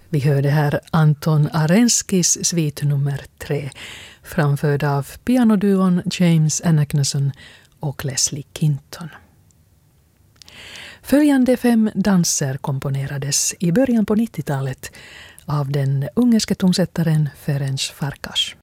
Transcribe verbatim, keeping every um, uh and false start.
Vi hörde här Anton Arenskis svit nummer tre, framförd av pianoduon James Anagnosson och Leslie Kinton. Följande fem danser komponerades i början på nittiotalet av den ungerske tonsättaren Ferenc Farkas.